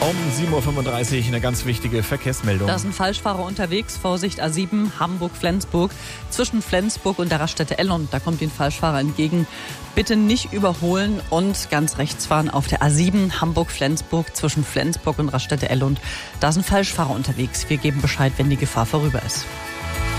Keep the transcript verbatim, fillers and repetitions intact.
Um sieben Uhr fünfunddreißig eine ganz wichtige Verkehrsmeldung. Da ist ein Falschfahrer unterwegs. Vorsicht, A sieben, Hamburg-Flensburg. Zwischen Flensburg und der Raststätte Ellon. Da kommt Ihnen Falschfahrer entgegen. Bitte nicht überholen und ganz rechts fahren auf der A sieben, Hamburg-Flensburg. Zwischen Flensburg und Raststätte Ellon. Da ist ein Falschfahrer unterwegs. Wir geben Bescheid, wenn die Gefahr vorüber ist.